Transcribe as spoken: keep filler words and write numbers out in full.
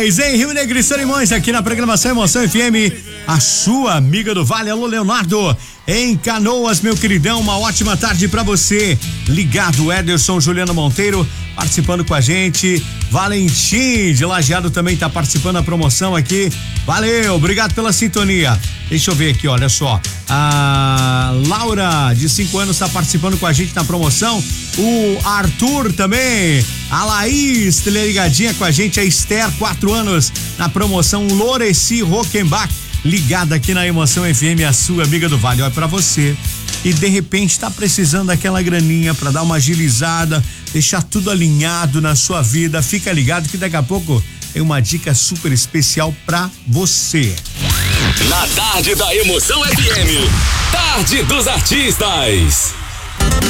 demais, hein? Rio Negro e Solimões aqui na programação Emoção F M, a sua amiga do Vale. Alô, Leonardo, em Canoas, meu queridão, uma ótima tarde pra você. Ligado, Ederson, Juliano Monteiro participando com a gente. Valentim de Lajeado também tá participando da promoção aqui. Valeu, obrigado pela sintonia. Deixa eu ver aqui, olha só. A Laura, de cinco anos, tá participando com a gente na promoção. O Arthur também. A Laís, ligadinha com a gente. A Esther, quatro anos, na promoção Loreci Rockenbach, ligada aqui na Emoção F M, a sua amiga do Vale. Olha pra você. E de repente tá precisando daquela graninha pra dar uma agilizada, deixar tudo alinhado na sua vida. Fica ligado que daqui a pouco tem uma dica super especial pra você. Na tarde da Emoção F M, Tarde dos Artistas.